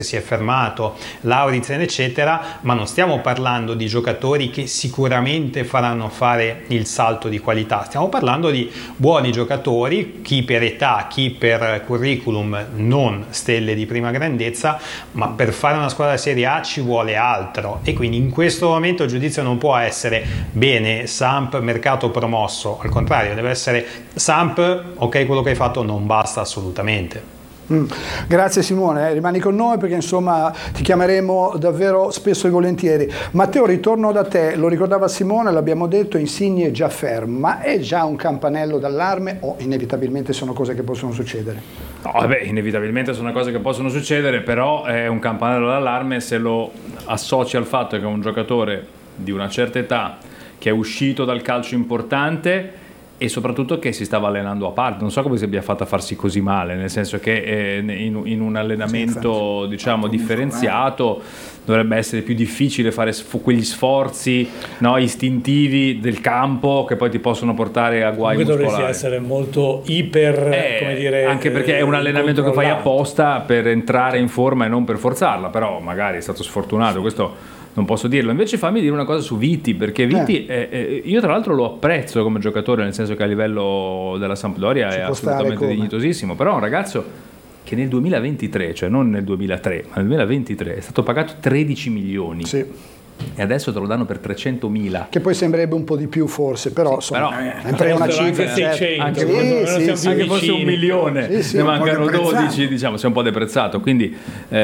si è fermato, Lauritsen eccetera, ma non stiamo parlando di giocatori che sicuramente faranno fare il salto di qualità, stiamo parlando di buoni giocatori, chi per età, chi per curriculum, non stelle di prima grandezza, ma per fare una squadra Serie A ci vuole altro, e quindi in questo momento il giudizio non può essere bene Samp mercato promosso, al contrario deve essere Samp, ok, quello che hai fatto non basta assolutamente. Grazie Simone, rimani con noi perché insomma ti chiameremo davvero spesso e volentieri. Matteo, ritorno da te, lo ricordava Simone, l'abbiamo detto, Insigne è già fermo, ma è già un campanello d'allarme o inevitabilmente sono cose che possono succedere? No, vabbè, inevitabilmente sono cose che possono succedere, però è un campanello d'allarme se lo associ al fatto che è un giocatore di una certa età che è uscito dal calcio importante e soprattutto che si stava allenando a parte. Non so come si abbia fatto a farsi così male, nel senso che in un allenamento diciamo differenziato dovrebbe essere più difficile fare quegli sforzi, no, istintivi del campo che poi ti possono portare a guai muscolari. Dovresti essere molto iper, come dire, anche perché è un allenamento che fai apposta per entrare in forma e non per forzarla, però magari è stato sfortunato, questo non posso dirlo. Invece fammi dire una cosa su Viti, perché Viti io tra l'altro lo apprezzo come giocatore, nel senso che a livello della Sampdoria è assolutamente dignitosissimo, però è un ragazzo che nel 2023, cioè non nel 2003 ma nel 2023 è stato pagato 13 milioni. Sì. E adesso te lo danno per 300.000, che poi sembrerebbe un po' di più forse, però è una cifra, anche fosse 1 milione, ne mancano 12, diciamo, si è un po' deprezzato, quindi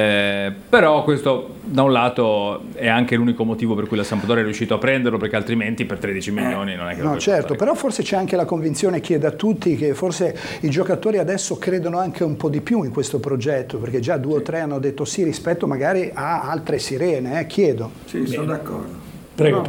però questo da un lato è anche l'unico motivo per cui la Sampdoria è riuscito a prenderlo, perché altrimenti per 13 milioni non è che no, certo, però forse c'è anche la convinzione che da tutti, che forse i giocatori adesso credono anche un po' di più in questo progetto, perché già 2 o 3 hanno detto sì rispetto magari a altre sirene, chiedo. Sì, sono d'accordo. Prego.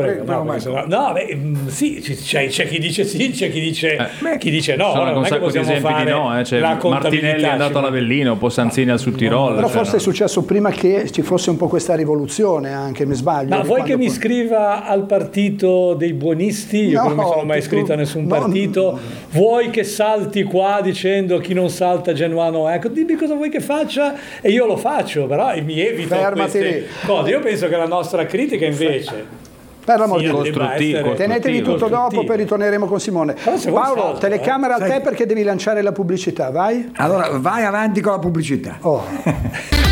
Sì, c'è chi dice sì, c'è chi dice no. Sono un sacco di esempi di no. Cioè, Martinelli è andato all'Avellino, poi Sanzini al Sud Tirol. Però forse è successo prima che ci fosse un po' questa rivoluzione, anche, mi sbaglio. Ma vuoi che mi iscriva al partito dei buonisti? Io non mi sono mai iscritto a nessun partito. Vuoi che salti qua dicendo chi non salta Genuano? Ecco, dimmi cosa vuoi che faccia e io lo faccio, però mi evito queste cose. Io penso che la nostra critica invece... Per l'amor di Dio, tenetevi tutto dopo, poi ritorneremo con Simone. Paolo, telecamera a te perché devi lanciare la pubblicità, vai? Allora, vai avanti con la pubblicità.